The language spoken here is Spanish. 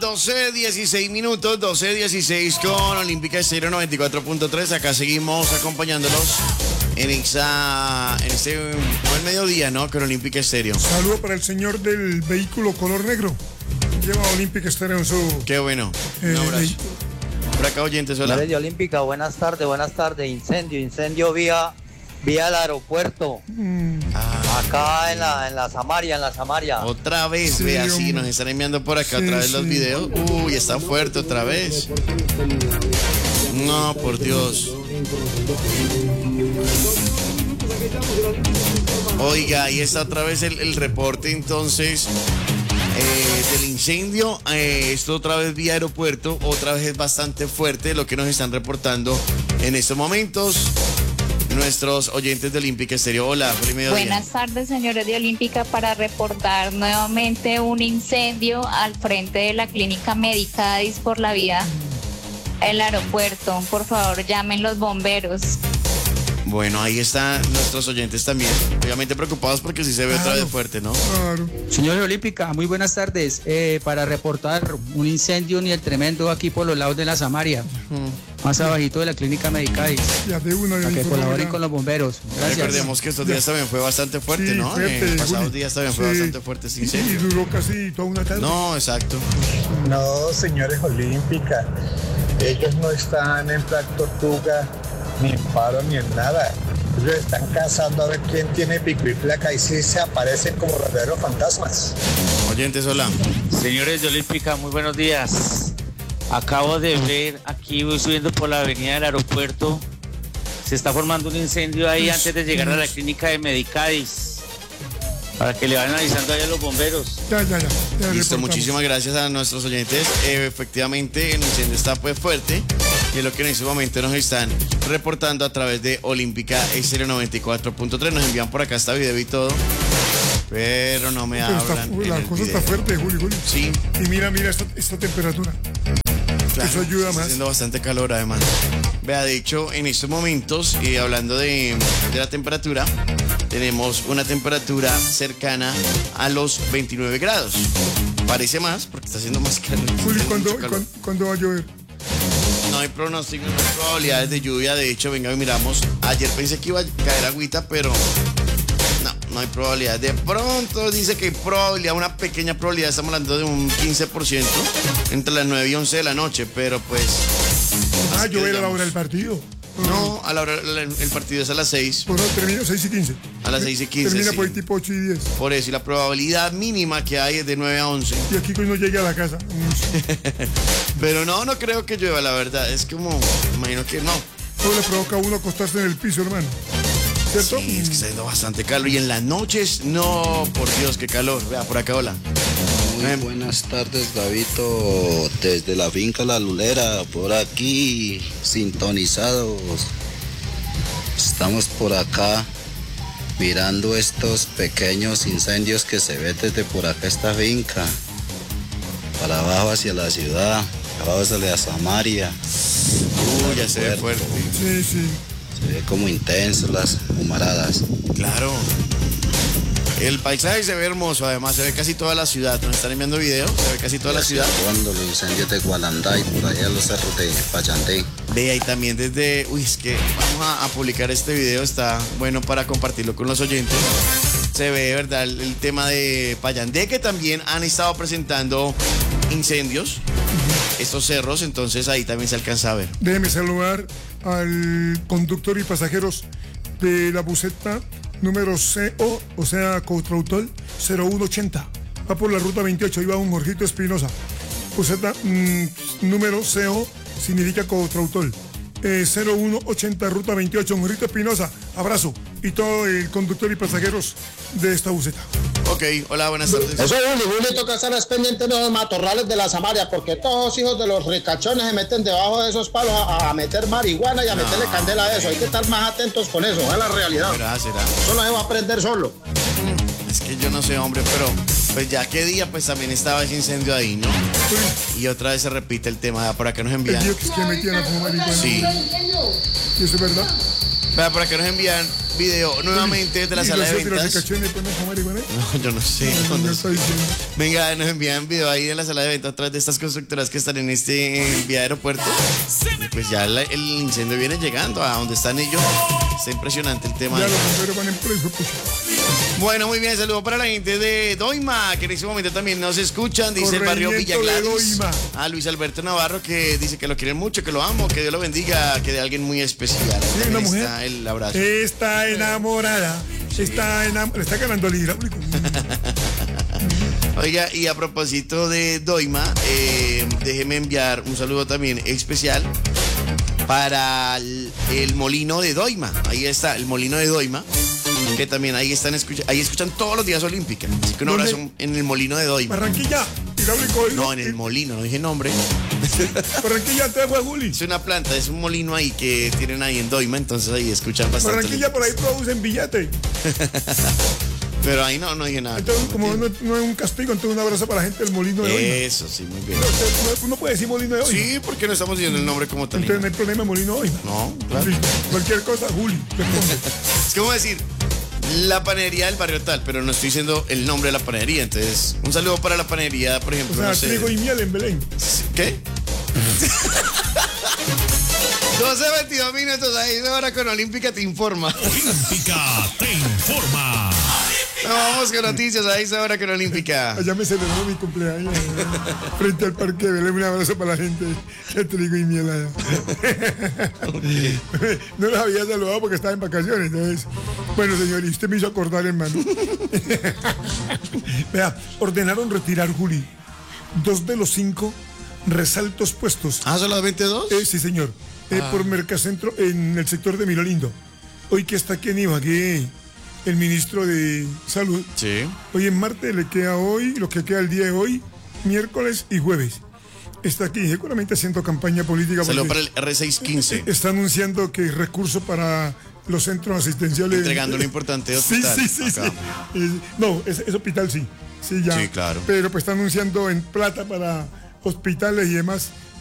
12:16 minutos, 12:16 con Olímpica Estéreo 94.3. Acá seguimos acompañándolos en este buen mediodía, ¿no? Con Olímpica Estéreo. Saludo para el señor del vehículo color negro. Lleva Olímpica Estéreo en su... Qué bueno. Un abrazo. Por acá, oyentes, hola. Señores de Olímpica, buenas tardes. Incendio vía el aeropuerto. Acá en la Samaria. Otra vez, Sí, vea, sí, hombre. nos están enviando por acá Sí, otra vez los sí. videos. Uy, está fuerte otra vez. No, por Dios. Oiga, ahí está otra vez el reporte entonces del incendio. Esto otra vez vía aeropuerto, otra vez es bastante fuerte lo que nos están reportando en estos momentos nuestros oyentes de Olímpica Estéreo. Hola, feliz mediodía. Buenas tardes, señores de Olímpica, para reportar nuevamente un incendio al frente de la clínica Medicadis por la vía el aeropuerto. Por favor, llamen los bomberos. Bueno, ahí están nuestros oyentes también, obviamente preocupados porque sí se ve otra vez fuerte, ¿no? Claro. Señores de Olímpica, muy buenas tardes. Para reportar un incendio ni el tremendo aquí por los lados de la Samaria, más abajito de la clínica Medicadis, Ya de una para que colaboren con los bomberos. Gracias. Recordemos que estos días también fue bastante fuerte, Sí, ¿no? fuerte, En pasados Juli. días también fue Sí. bastante fuerte ese Y incendio. duró casi toda una tarde. No, exacto. No, señores Olímpica, ellos no están en plan tortuga, ni en paro, ni en nada. Ellos están cazando a ver quién tiene pico y placa y sí se aparecen como verdaderos fantasmas. Oyentes, hola. Señores de Olímpica, muy buenos días. Acabo de ver aquí, voy subiendo por la avenida del aeropuerto. Se está formando un incendio ahí antes de llegar a la clínica de Medicadis. Para que le vayan avisando ahí a los bomberos. Ya Listo, reportamos. muchísimas gracias a nuestros oyentes. Efectivamente, el incendio está pues fuerte, y es lo que en este momento nos están reportando a través de Olímpica Estéreo 94.3. Nos envían por acá este video y todo, pero no me Pero hablan en la el cosa video. está fuerte, Juli. Sí, Y mira esta temperatura. claro, Eso ayuda está más. haciendo bastante calor además. Vea, de hecho, en estos momentos, hablando de la temperatura, tenemos una temperatura cercana a los 29 grados. Parece más porque está haciendo más calor. Juli, Hace mucho calor. ¿cuándo va a llover? No hay pronóstico, no hay probabilidades de lluvia. De hecho, venga, miramos. Ayer pensé que iba a caer agüita, pero no hay probabilidad. De pronto dice que hay probabilidad, una pequeña probabilidad. Estamos hablando de un 15% entre las 9 y 11 de la noche, pero pues... así que Llover a la digamos, hora del partido. No, a la hora, el partido es a las 6. Bueno, termina 6:15. A las 6:15, Termina sí. por el tipo 8:10. Por eso, y la probabilidad mínima que hay es de 9 a 11. Y aquí cuando llegue a la casa. Pero no creo que llueva, la verdad. Es como, imagino que no. Todo le provoca a uno acostarse en el piso, hermano. ¿Cierto? Sí, es que está haciendo bastante calor. Y en las noches, no, por Dios, qué calor. Vea, por acá, hola. Muy buenas tardes, Gabito, desde la finca La Lulera, por aquí, sintonizados. Estamos por acá mirando estos pequeños incendios que se ven desde por acá esta finca, para abajo hacia la ciudad, abajo hacia la Samaria. Ya se ve fuerte. Sí. Se ve como intenso las humaradas. Claro. El paisaje se ve hermoso, además se ve casi toda la ciudad. Nos están enviando videos, se ve casi toda la ciudad. Cuando los incendios de Gualanday, por allá en los cerros de Payandé. Ve ahí también desde... Uy, es que vamos a publicar este video, está bueno para compartirlo con los oyentes. Se ve, ¿verdad? El tema de Payandé, que también han estado presentando incendios, estos cerros, entonces ahí también se alcanza a ver. Déjeme saludar al conductor y pasajeros de la buseta número CO, o sea, Contrautol 0180. Va por la ruta 28, iba un Jorgito Espinosa. Buseta número CO significa Contrautol. 0180, ruta 28, Jorgito Espinosa. Abrazo. Y todo el conductor y pasajeros de esta buseta. Ok, hola, buenas tardes. Eso, Juli, toca estar pendiente de los matorrales de la Samaria, porque todos los hijos de los ricachones se meten debajo de esos palos a meter marihuana y a meterle candela a eso. Hay que estar más atentos con eso, es la realidad. Será. Eso no se va a aprender solo. Es que yo no sé, hombre, pero pues ya qué día pues también estaba ese incendio ahí, ¿no? Y otra vez se repite el tema, por acá nos El envían. día que es que metían a fumar marihuana. Sí. ¿Y eso es verdad? Vea, por acá nos envían video nuevamente de la sala de ventas. No, yo no sé. Venga, nos envían video ahí de la sala de ventas atrás de estas constructoras que están en este vía aeropuerto. Y pues ya el incendio viene llegando a donde están ellos. Está impresionante el tema. Ya los bomberos van en preso, pucha. Bueno, muy bien, saludo para la gente de Doima, que en este momento también nos escuchan, dice el barrio Villa Gladys. A Luis Alberto Navarro, que dice que lo quieren mucho, que lo amo, que Dios lo bendiga, que de alguien muy especial. Sí, una mujer. Está el abrazo. Está enamorada, le está ganando el hidráulico. Oiga, y a propósito de Doima, déjeme enviar un saludo también especial para el molino de Doima. Ahí está, el molino de Doima, que también ahí escuchan todos los días Olímpica. Así que un abrazo en el molino de Doima. Barranquilla, hidráulico. No, en el molino, no dije nombre. Barranquilla, te fue Juli. Es una planta, es un molino ahí que tienen ahí en Doima, entonces ahí escuchan bastante. Barranquilla, por ahí producen billete. Pero ahí no dije nada. Entonces, como no es un castigo, entonces un abrazo para la gente del molino de Doima. Eso, sí, muy bien. Uno puede decir molino de Doima. Sí, porque no estamos diciendo el nombre como tal. Entonces no hay problema, molino de Doima. No, claro. Sí, cualquier cosa, Juli, responde. Es como decir la panadería del barrio tal, pero no estoy diciendo el nombre de la panadería. Entonces, un saludo para la panadería, por ejemplo. O sea, no sé. trigo y miel en Belén. ¿Qué? 12:22 minutos, ahí ahora con Olímpica te informa. Olímpica te informa. No, vamos con noticias, ahí ahora con Olímpica. Allá me celebró mi cumpleaños frente al parque de Belén. Un abrazo para la gente de trigo y miel allá. Okay. No los había saludado porque estaba en vacaciones. Entonces, bueno, señor, y usted me hizo acordar, hermano. Vea, ordenaron retirar, Juli, 2 de los 5 resaltos puestos. ¿Ah, solamente 2? Sí, señor. Por Mercacentro en el sector de Mirolindo. Hoy que está aquí en Ibagué, el ministro de Salud. Sí. Hoy en martes le queda hoy, lo que queda el día de hoy, miércoles y jueves. Está aquí seguramente haciendo campaña política. Salió para el R615. Está anunciando que recurso para los centros asistenciales. Entregando un importante hospital. Sí. No, es hospital sí. Sí, ya. Sí, claro. Pero pues está anunciando en plata para hospitales y demás.